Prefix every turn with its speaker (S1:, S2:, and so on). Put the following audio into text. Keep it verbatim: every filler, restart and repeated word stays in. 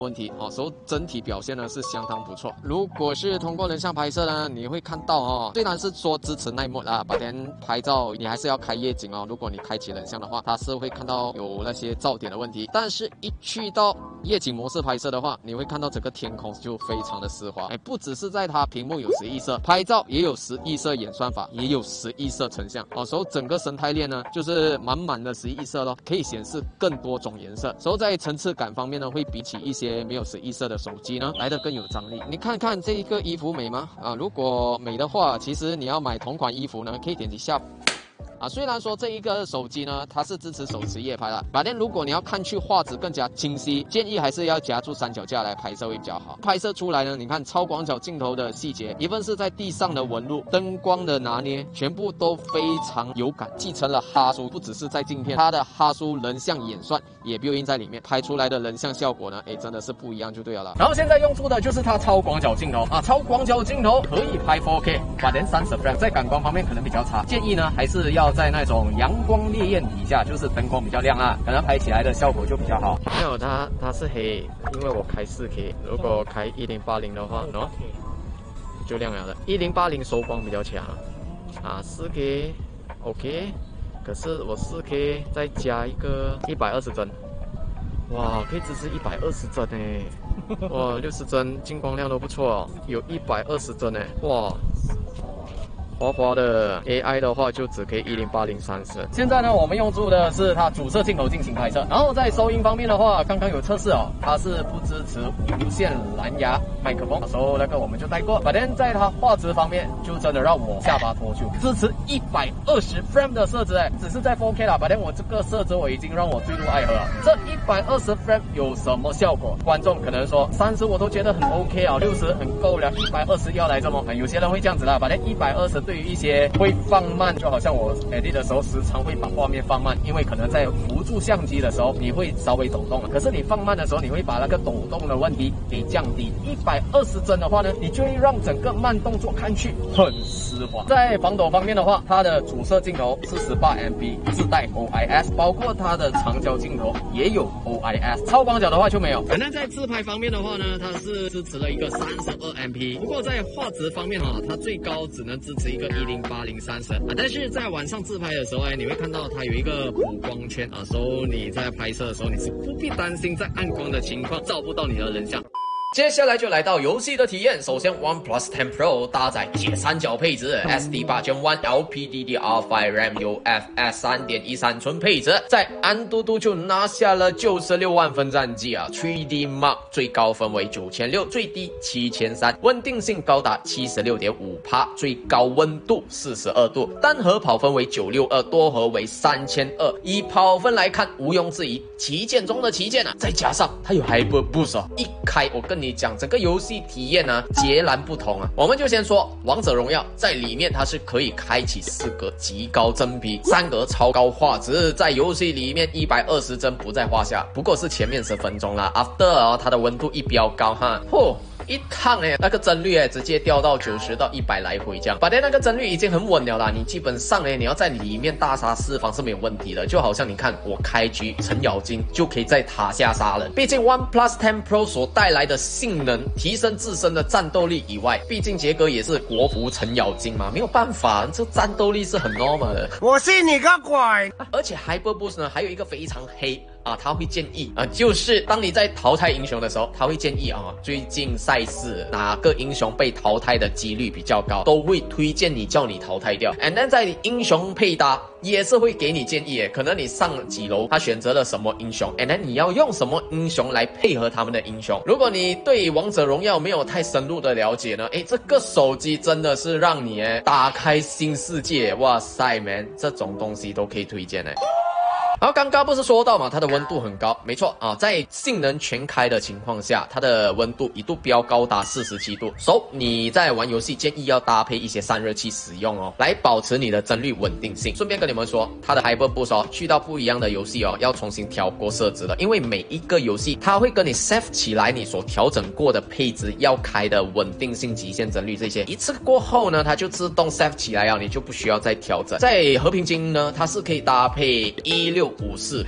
S1: 问题哦，所以整体表现呢是相当不错。如果是通过人像拍摄呢，你会看到哦，虽然是说支持耐模啊，把天拍照你还是要开夜景哦。如果你开启人像的话，它是会看到有那些噪点的问题。但是，一去到夜景模式拍摄的话，你会看到整个天空就非常的丝滑。哎，不只是在它屏幕有十亿色，拍照也有十亿色演算法，也有十亿色成像哦。所以整个生态链呢，就是满满的十亿色咯，可以显示更多种颜色。所以在层次感方面呢，会比起一些没有十亿色的手机呢，来得更有张力。你看看这一个衣服美吗？啊，如果美的话，其实你要买同款衣服呢，可以点击下。啊，虽然说这一个手机呢，它是支持手持夜拍的，反正如果你要看去画质更加清晰，建议还是要夹住三脚架来拍摄会比较好。拍摄出来呢，你看超广角镜头的细节，一份是在地上的纹路、灯光的拿捏，全部都非常有感，继承了哈苏，不只是在镜片，它的哈苏人像演算也 built in 在里面，拍出来的人像效果呢，哎，真的是不一样就对了。然后现在用出的就是它超广角镜头啊，超广角镜头可以拍 四 K， 把连三十 frame， 在感光方面可能比较差，建议呢还是要在那种阳光烈焰底下，就是灯光比较亮啊，可能拍起来的效果就比较好。没有它，它是黑，因为我开 四 K， 如果开一零八零的话，喏，就亮了的。一零八零收光比较强啊， 四 K OK， 可是我 四 K 再加一个一百二十帧，哇，可以支持一百二十帧呢，哇，六十帧进光量都不错哦，有一百二十帧呢，哇。滑滑的 A I 的话就只可以一零八零三十。现在呢，我们用出的是它主摄镜头进行拍摄。然后在收音方面的话，刚刚有测试哦，它是不支持无线蓝牙麦克风，所以那个我们就带过。反正在它画质方面，就真的让我下巴脱臼。支持一百二十 frame 的设置，哎，只是在 四 K 啦。反正我这个设置我已经让我坠入爱河了。这一百二十 frame 有什么效果？观众可能说三十我都觉得很 OK 啊，六十很够了，一百二十要来这么？有些人会这样子啦，反正一百二十。对于一些会放慢，就好像我 edit 的时候，时常会把画面放慢，因为可能在扶住相机的时候，你会稍微抖动了。可是你放慢的时候，你会把那个抖动的问题给降低。一百二十帧的话呢，你就会让整个慢动作看去很丝滑。在防抖方面的话，它的主摄镜头是 十八 M P， 自带 O I S， 包括它的长焦镜头也有 O I S， 超广角的话就没有。反正在自拍方面的话呢，它是支持了一个三十二 M P， 不过在画质方面哈、哦，它最高只能支持一个一零八零三十啊，但是在晚上自拍的时候呢，你会看到它有一个补光圈啊，所以你在拍摄的时候你是不必担心在暗光的情况照不到你的人像。接下来就来到游戏的体验。首先 ，OnePlus Ten Pro 搭载铁三角配置 ，S D 八千 One L P D D R 五 RAM U F S 三点一三 寸配置，在安嘟嘟就拿下了九十六万分战绩啊 ！三 D Mark 最高分为九千六，最低七千三，稳定性高达 百分之七十六点五， 最高温度四十二度，单核跑分为九百六十二，多核为三千二。以跑分来看，毋庸置疑，旗舰中的旗舰啊！再加上它有 Hyper Boost 啊，一开我跟你讲，整个游戏体验呢截然不同啊！我们就先说王者荣耀，在里面它是可以开启四格极高帧比，三格超高画质，在游戏里面一百二十帧不在话下。不过是前面十分钟啦 ，After 哦，它的温度一飙高哈，嚯！一趟哎，那个帧率哎，直接掉到九十到一百来回这样。反正那个帧率已经很稳了啦，你基本上哎，你要在里面大杀四方是没有问题的。就好像你看我开局程咬金就可以在塔下杀人。毕竟 OnePlus Ten Pro 所带来的性能提升自身的战斗力以外，毕竟杰哥也是国服程咬金嘛，没有办法，这战斗力是很 normal 的。
S2: 我信你个鬼！
S1: 而且 Hyper Boost 呢，还有一个非常黑。啊，他会建议啊，就是当你在淘汰英雄的时候，他会建议啊，最近赛事哪个英雄被淘汰的几率比较高，都会推荐你叫你淘汰掉。And then 在英雄配搭也是会给你建议，可能你上几楼，他选择了什么英雄 ，and then 你要用什么英雄来配合他们的英雄。如果你对王者荣耀没有太深入的了解呢，诶，这个手机真的是让你诶打开新世界，哇塞 man， 这种东西都可以推荐诶。然后刚刚不是说到嘛，它的温度很高，没错啊，在性能全开的情况下，它的温度一度飙高达四十七度。所以你在玩游戏建议要搭配一些散热器使用哦，来保持你的帧率稳定性。顺便跟你们说，它的 Hyper Boost 哦，去到不一样的游戏哦，要重新调过设置了，因为每一个游戏它会跟你 save 起来你所调整过的配置要开的稳定性、极限帧率这些，一次过后呢，它就自动 save 起来啊，你就不需要再调整。在和平精英呢，它是可以搭配一六五四